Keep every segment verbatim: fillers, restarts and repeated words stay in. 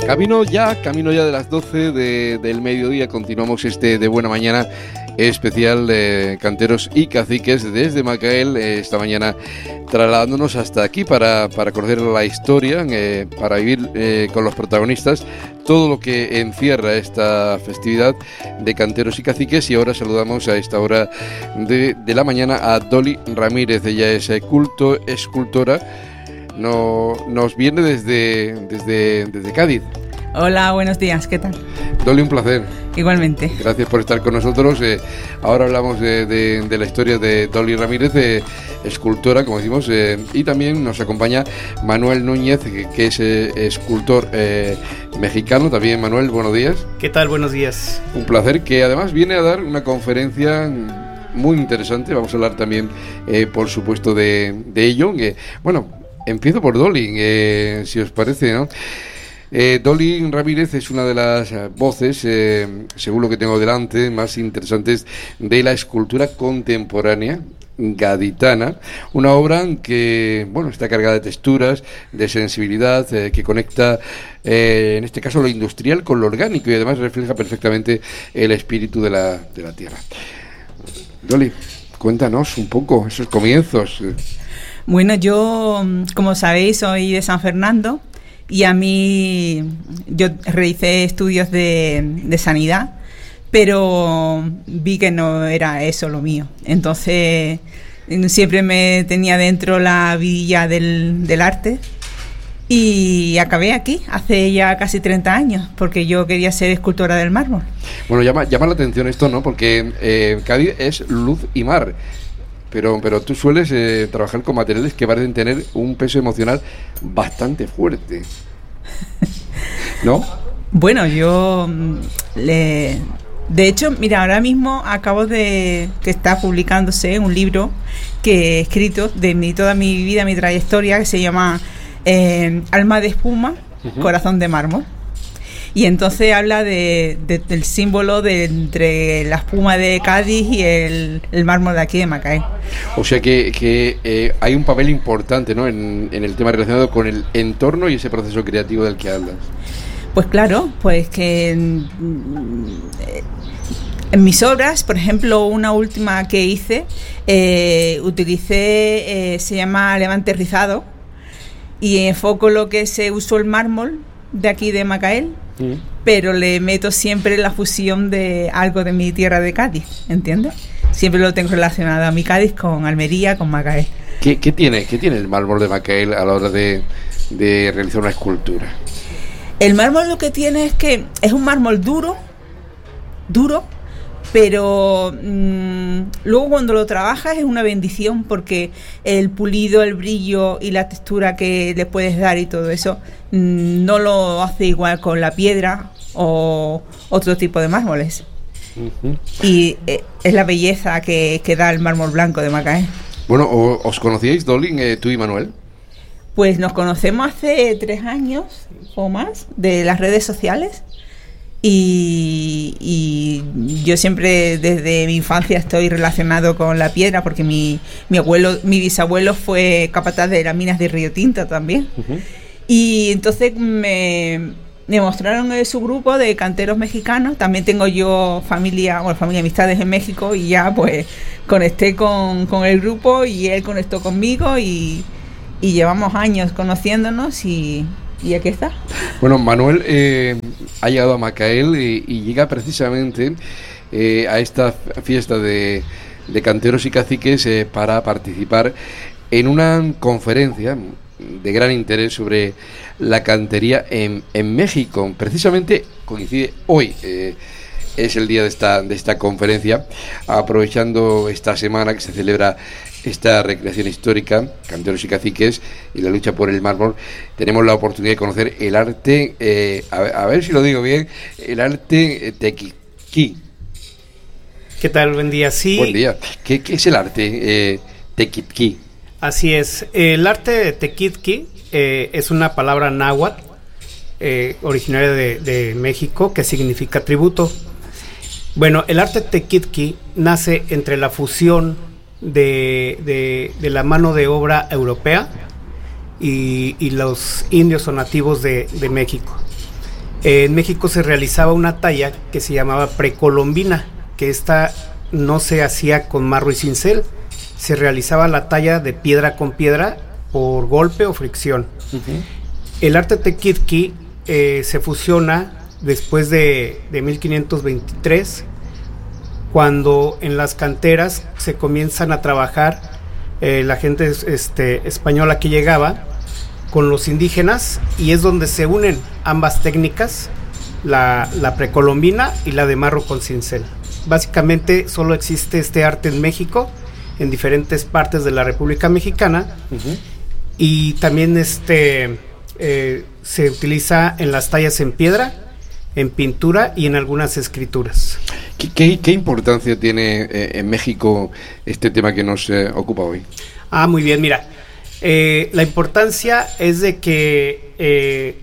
Camino ya, camino ya de las doce de, del mediodía, continuamos este de buena mañana especial de Canteros y Caciques desde Macael, eh, esta mañana trasladándonos hasta aquí para, para conocer la historia, eh, para vivir eh, con los protagonistas todo lo que encierra esta festividad de Canteros y Caciques. Y ahora saludamos a esta hora de, de la mañana a Dolly Ramírez. Ella es eh, culto, escultora. No, nos viene desde, desde, desde Cádiz. Hola, buenos días, ¿qué tal? Dolly, un placer. Igualmente. Gracias por estar con nosotros. Eh, ahora hablamos de, de, de la historia de Dolly Ramírez, eh, escultora, como decimos, eh, y también nos acompaña Manuel Núñez, que, que es eh, escultor eh, mexicano. También, Manuel, buenos días. ¿Qué tal? Buenos días. Un placer, que además viene a dar una conferencia muy interesante. Vamos a hablar también, eh, por supuesto, de, de ello. Que, bueno, empiezo por Dolly, eh, si os parece, ¿no? Eh, Dolly Ramírez es una de las eh, voces, eh, según lo que tengo delante, más interesantes de la escultura contemporánea gaditana, una obra que, bueno, está cargada de texturas, de sensibilidad, eh, que conecta, eh, en este caso, lo industrial con lo orgánico y además refleja perfectamente el espíritu de la, de la tierra. Dolly, cuéntanos un poco esos comienzos. Bueno, yo, como sabéis, soy de San Fernando. Y a mí, yo realicé estudios de, de sanidad, pero vi que no era eso lo mío. Entonces, siempre me tenía dentro la vidilla del, del arte y acabé aquí, hace ya casi treinta años, porque yo quería ser escultora del mármol. Bueno, llama, llama la atención esto, ¿no? Porque eh, Cádiz es luz y mar. Pero, pero tú sueles eh, trabajar con materiales que parecen tener un peso emocional bastante fuerte, ¿no? Bueno, yo le... De hecho, mira, ahora mismo acabo de... que está publicándose un libro que he escrito de mi, toda mi vida, mi trayectoria, que se llama eh, Alma de espuma, uh-huh. Corazón de mármol. Y entonces habla de, de, del símbolo de entre la espuma de Cádiz y el, el mármol de aquí de Macael. O sea que, que eh, hay un papel importante, ¿no?, en, en el tema relacionado con el entorno y ese proceso creativo del que hablas. Pues claro, pues que en, en mis obras, por ejemplo, una última que hice, eh, utilicé, eh, se llama Levante Rizado, y enfoco lo que se usó el mármol de aquí de Macael, mm. pero le meto siempre la fusión de algo de mi tierra de Cádiz, ¿entiendes? Siempre lo tengo relacionado a mi Cádiz con Almería, con Macael. ¿Qué, qué tiene qué tiene el mármol de Macael a la hora de, de realizar una escultura? El mármol lo que tiene es que es un mármol duro, duro, pero mmm, luego cuando lo trabajas es una bendición, porque el pulido, el brillo y la textura que le puedes dar y todo eso mmm, no lo hace igual con la piedra o otro tipo de mármoles. Uh-huh. Y eh, es la belleza que, que da el mármol blanco de Macael. Bueno, ¿os conocíais, Dolly, eh, tú y Manuel? Pues nos conocemos hace tres años o más de las redes sociales. Y, y yo siempre desde mi infancia estoy relacionado con la piedra, porque mi, mi abuelo, mi bisabuelo fue capataz de las minas de Río Tinto también. Uh-huh. Y entonces me, me mostraron su grupo de canteros mexicanos. También tengo yo familia, bueno, familia, amistades en México, y ya pues conecté con, con el grupo y él conectó conmigo y, y llevamos años conociéndonos y... Y aquí está. Bueno, Manuel eh, ha llegado a Macael y, y llega precisamente eh, a esta fiesta de, de canteros y caciques eh, para participar en una conferencia de gran interés sobre la cantería en, en México. Precisamente coincide hoy, eh, es el día de esta, de esta conferencia, aprovechando esta semana que se celebra esta recreación histórica, canteros y caciques y la lucha por el mármol. Tenemos la oportunidad de conocer el arte, eh, a, a ver si lo digo bien, el arte eh, tequitquí. ¿Qué tal? Buen día. Sí. Buen día. ¿Qué, qué es el arte eh, tequitquí? Así es. El arte tequitquí eh, es una palabra náhuatl eh, originaria de, de México, que significa tributo. Bueno, el arte tequitquí nace entre la fusión De, de, de la mano de obra europea y, y los indios o nativos de, de México. Eh, en México se realizaba una talla que se llamaba precolombina, que esta no se hacía con marro y cincel, se realizaba la talla de piedra con piedra por golpe o fricción. Uh-huh. El arte tequitqui eh, se fusiona después de, de mil quinientos veintitrés, cuando en las canteras se comienzan a trabajar eh, la gente este, española que llegaba con los indígenas, y es donde se unen ambas técnicas, la, la precolombina y la de marro con cincel. Básicamente solo existe este arte en México, en diferentes partes de la República Mexicana, uh-huh. y también este eh, se utiliza en las tallas en piedra, en pintura y en algunas escrituras. ¿Qué, qué, qué importancia tiene eh, en México este tema que nos eh, ocupa hoy? Ah, muy bien, mira, eh, la importancia es de que eh,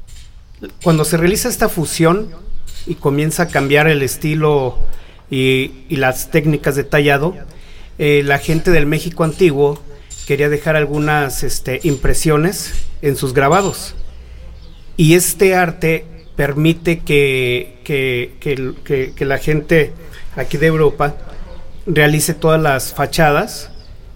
cuando se realiza esta fusión y comienza a cambiar el estilo y, y las técnicas de tallado, eh, la gente del México antiguo quería dejar algunas este, impresiones en sus grabados, y este arte permite que, que, que, que, que la gente aquí de Europa realice todas las fachadas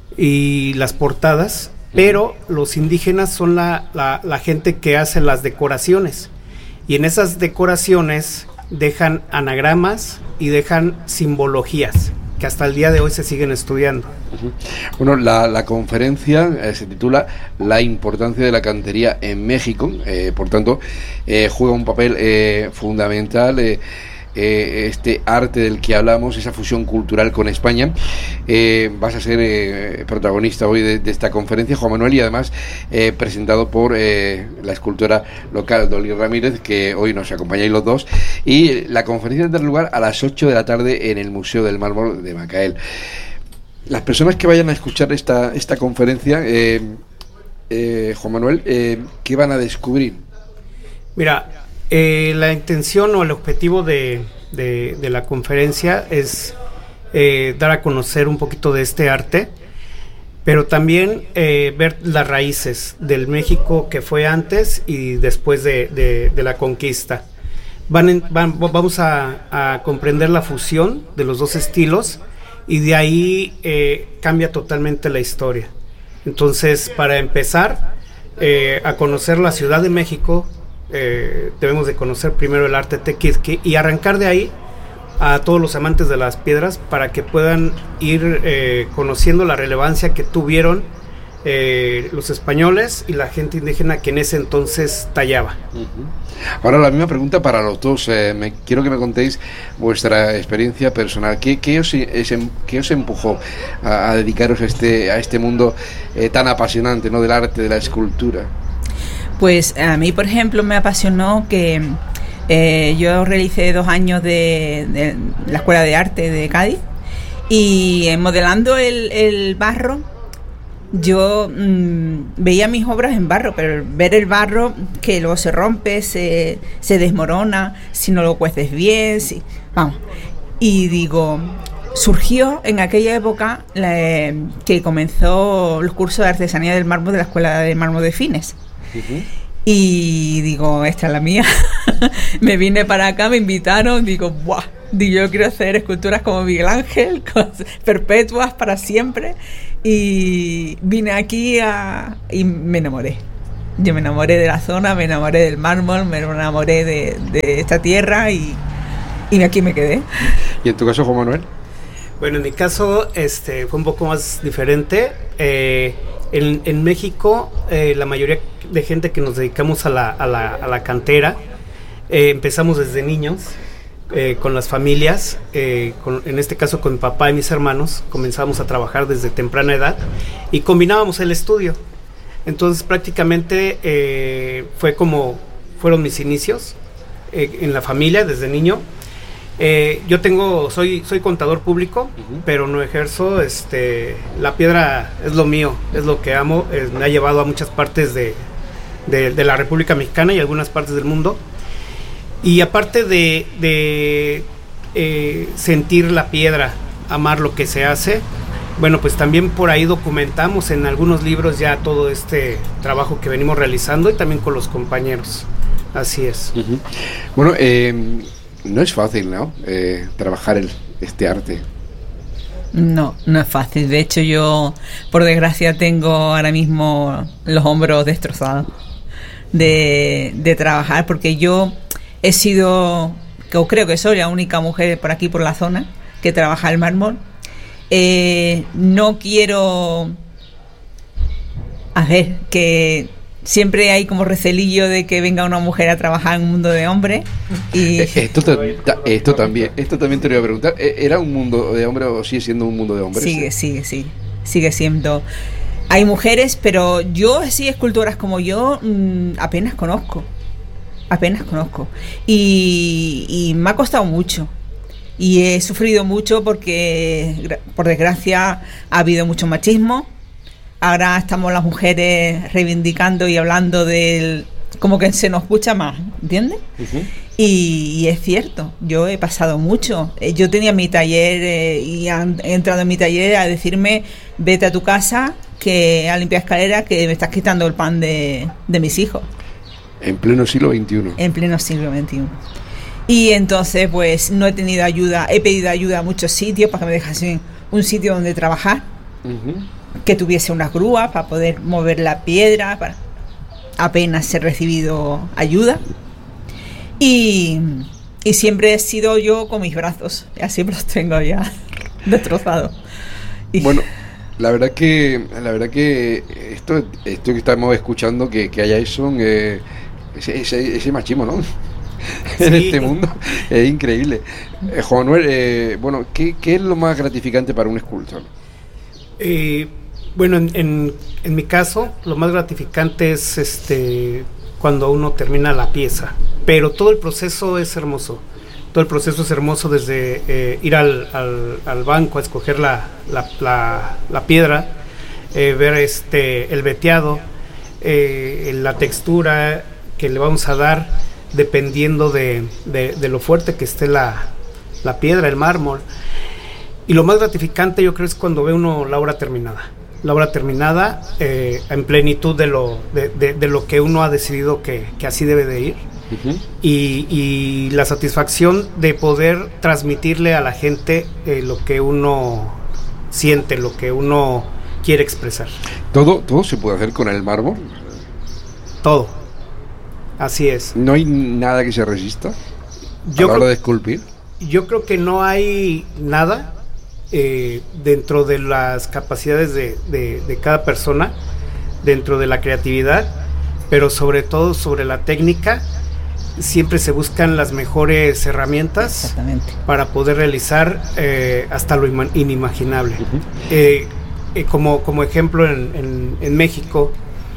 y las portadas, pero los indígenas son la, la, la gente que hace las decoraciones, y en esas decoraciones dejan anagramas y dejan simbologías que hasta el día de hoy se siguen estudiando. Uh-huh. Bueno, la, la conferencia eh, se titula La importancia de la cantería en México, eh, por tanto, eh, juega un papel eh, fundamental eh, eh, este arte del que hablamos, esa fusión cultural con España. Eh, vas a ser eh, protagonista hoy de, de esta conferencia, Juan Manuel, y además eh, presentado por eh, la escultora local Dolly Ramírez, que hoy nos acompañáis los dos, y la conferencia tendrá lugar a las ocho de la tarde en el Museo del Mármol de Macael. Las personas que vayan a escuchar esta, esta conferencia, eh, eh, Juan Manuel, eh, ¿qué van a descubrir? Mira, eh, la intención o el objetivo de, de, de la conferencia es eh, dar a conocer un poquito de este arte, pero también eh, ver las raíces del México que fue antes y después de, de, de la conquista. Van en, van, vamos a, a comprender la fusión de los dos estilos, y de ahí eh, cambia totalmente la historia. Entonces, para empezar eh, a conocer la Ciudad de México, eh, debemos de conocer primero el arte tequitqui y arrancar de ahí a todos los amantes de las piedras para que puedan ir eh, conociendo la relevancia que tuvieron eh, los españoles y la gente indígena que en ese entonces tallaba. Uh-huh. Ahora la misma pregunta para los dos. Eh, me, quiero que me contéis vuestra experiencia personal. ¿Qué, qué, os, es, qué os empujó a, a dedicaros a este, a este mundo eh, tan apasionante, ¿no?, del arte, de la escultura? Pues a mí, por ejemplo, me apasionó que eh, yo realicé dos años de, de la Escuela de Arte de Cádiz, y eh, modelando el, el barro, yo mmm, veía mis obras en barro, pero ver el barro que luego se rompe, se, se desmorona, si no lo cueces bien, si, vamos. Y digo, surgió en aquella época la, que comenzó los cursos de artesanía del mármol de la Escuela de Mármol de Fines. Uh-huh. Y digo, esta es la mía. Me vine para acá, me invitaron, digo, ¡buah! Digo, yo quiero hacer esculturas como Miguel Ángel, perpetuas para siempre. Y vine aquí a, y me enamoré. Yo me enamoré de la zona, me enamoré del mármol, me enamoré de, de esta tierra, y, y aquí me quedé. ¿Y en tu caso, Juan Manuel? Bueno, en mi caso este, fue un poco más diferente. Eh, en, en México, eh, la mayoría de gente que nos dedicamos a la, a la, a la cantera, eh, empezamos desde niños. Eh, con las familias, eh, con, en este caso con mi papá y mis hermanos, comenzamos a trabajar desde temprana edad y combinábamos el estudio. Entonces prácticamente eh, fue como fueron mis inicios eh, en la familia desde niño. Eh, yo tengo, soy, soy contador público, uh-huh. pero no ejerzo. Este, la piedra es lo mío, es lo que amo. Eh, me ha llevado a muchas partes de, de, de la República Mexicana y algunas partes del mundo. Y aparte de, de eh, sentir la piedra, amar lo que se hace, Bueno, pues también por ahí documentamos en algunos libros ya todo este trabajo que venimos realizando y también con los compañeros. Así es. Uh-huh. Bueno, eh, no es fácil, ¿no? Eh, trabajar el, este arte. No, no es fácil. De hecho, yo, por desgracia, tengo ahora mismo los hombros destrozados de, de trabajar, porque yo he sido, o creo que soy la única mujer por aquí, por la zona, que trabaja el mármol. Eh, no quiero, a ver, que siempre hay como recelillo de que venga una mujer a trabajar en un mundo de hombres y esto, te, esto también esto también te lo iba a preguntar. ¿Era un mundo de hombres o sigue siendo un mundo de hombres? Sigue, sigue, sigue, sigue siendo. Hay mujeres, pero yo así escultoras como yo mmm, apenas conozco, apenas conozco y, y me ha costado mucho. Y he sufrido mucho porque, por desgracia, ha habido mucho machismo. Ahora estamos las mujeres reivindicando y hablando del... como que se nos escucha más, ¿entiendes? Uh-huh. Y, y es cierto, yo he pasado mucho. Yo tenía mi taller eh, y han, he entrado en mi taller a decirme, vete a tu casa, que a limpiar escaleras, que me estás quitando el pan de, de mis hijos. En pleno siglo veintiuno. En pleno siglo veintiuno. Y entonces pues no he tenido ayuda, he pedido ayuda a muchos sitios para que me dejasen un sitio donde trabajar, uh-huh. que tuviese unas grúas para poder mover la piedra, para... apenas he recibido ayuda y, y siempre he sido yo con mis brazos, y así los tengo ya destrozados. Y... Bueno, la verdad que la verdad que esto, esto que estamos escuchando, que, que haya eso, eh, ese, ese, ese machismo, ¿no? Sí. En este mundo es increíble. eh, Juan Manuel, eh, bueno, ¿qué, ¿qué es lo más gratificante para un escultor? Eh, bueno, en, en, en mi caso, lo más gratificante es este cuando uno termina la pieza, pero todo el proceso es hermoso. Todo el proceso es hermoso, desde eh, ir al, al, al banco a escoger la, la, la, la piedra, eh, ver este el veteado, eh, la textura que le vamos a dar, dependiendo de, de, de lo fuerte que esté la, la piedra, el mármol. Y lo más gratificante, yo creo, es cuando ve uno la obra terminada. La obra terminada eh, en plenitud de lo, de, de, de lo que uno ha decidido que, que así debe de ir. Uh-huh. y, y la satisfacción de poder transmitirle a la gente eh, lo que uno siente, lo que uno quiere expresar. ¿Todo, todo se puede hacer con el mármol? Todo. Así es. ¿No hay nada que se resista yo a la hora creo, de esculpir? Yo creo que no hay nada eh, dentro de las capacidades de, de, de cada persona, dentro de la creatividad, pero sobre todo sobre la técnica. Siempre se buscan las mejores herramientas para poder realizar eh, hasta lo inimaginable. Uh-huh. eh, eh, como, como ejemplo en, en, en México,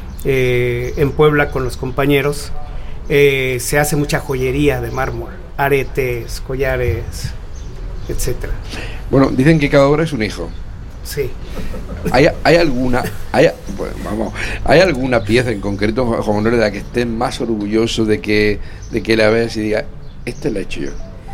eh, en Puebla con los compañeros, eh, se hace mucha joyería de mármol, aretes, collares, etcétera. Bueno, dicen que cada obra es un hijo. Sí. ¿Hay, hay alguna hay, bueno, vamos, ¿hay alguna pieza en concreto, Juan Manuel, de la que estés más orgulloso de que, de que la veas y digas, esta la he hecho yo?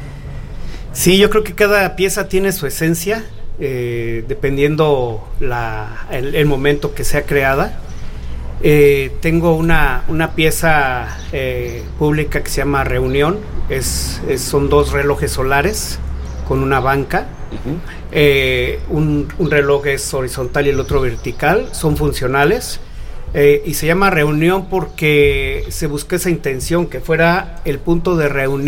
Sí, yo creo que cada pieza tiene su esencia, eh, dependiendo la, el, el momento que sea creada. Eh, tengo una, una pieza eh, pública que se llama Reunión, es, es, son dos relojes solares con una banca. Uh-huh. eh, un, un reloj es horizontal y el otro vertical, son funcionales, eh, y se llama Reunión porque se buscó esa intención, que fuera el punto de reunión